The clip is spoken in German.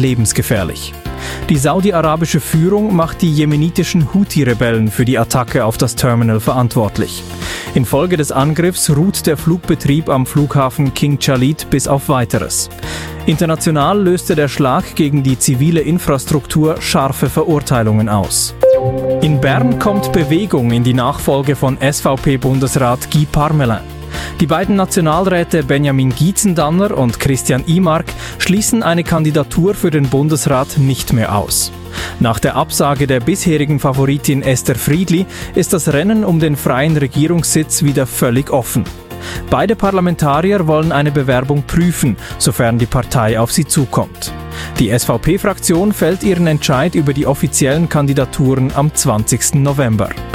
lebensgefährlich. Die saudi-arabische Führung macht die jemenitischen Houthi-Rebellen für die Attacke auf das Terminal verantwortlich. Infolge des Angriffs ruht der Flugbetrieb am Flughafen King Khalid bis auf Weiteres. International löste der Schlag gegen die zivile Infrastruktur scharfe Verurteilungen aus. In Bern kommt Bewegung in die Nachfolge von SVP-Bundesrat Guy Parmelin. Die beiden Nationalräte Benjamin Gietzendanner und Christian Imark schließen eine Kandidatur für den Bundesrat nicht mehr aus. Nach der Absage der bisherigen Favoritin Esther Friedli ist das Rennen um den freien Regierungssitz wieder völlig offen. Beide Parlamentarier wollen eine Bewerbung prüfen, sofern die Partei auf sie zukommt. Die SVP-Fraktion fällt ihren Entscheid über die offiziellen Kandidaturen am 20. November.